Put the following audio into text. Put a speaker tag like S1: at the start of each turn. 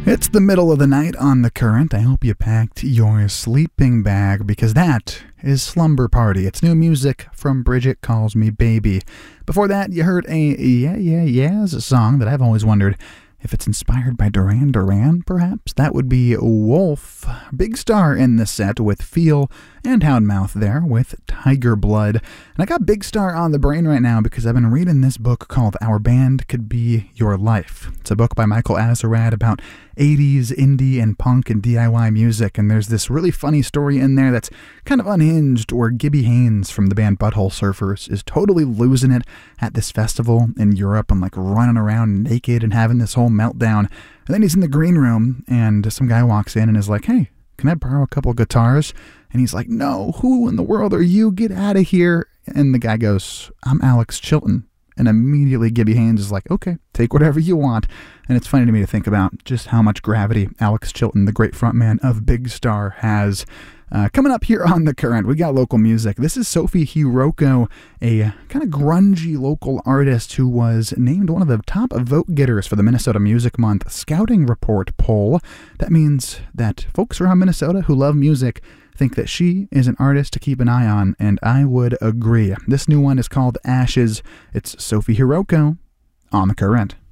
S1: It's the middle of the night on The Current. I hope you packed your sleeping bag because that is Slumber Party. It's new music from Bridget Calls Me Baby. Before that, you heard a Yeahs song that I've always wondered if it's inspired by Duran Duran, perhaps. That would be Wolf. Big Star in the set with Feel, and Houndmouth there with Tiger Blood. And I got Big Star on the brain right now because I've been reading this book called Our Band Could Be Your Life. It's a book by Michael Azerrad about 80s indie and punk and DIY music, and there's this really funny story in there that's kind of unhinged where Gibby Haynes from the band Butthole Surfers is totally losing it at this festival in Europe and like running around naked and having this whole meltdown. And then he's in the green room and some guy walks in and is like, "Hey, can I borrow a couple guitars?" And he's like, "No, who in the world are you? Get out of here." And the guy goes, "I'm Alex Chilton." And immediately Gibby Haynes is like, "Okay, take whatever you want." And it's funny to me to think about just how much gravity Alex Chilton, the great frontman of Big Star, has. Coming up here on The Current, we got local music. This is Sophie Hiroko, a kind of grungy local artist who was named one of the top vote getters for the Minnesota Music Month Scouting Report poll. That means that folks around Minnesota who love music think that she is an artist to keep an eye on, and I would agree. This new one is called Ashes. It's Sophie Hiroko on The Current.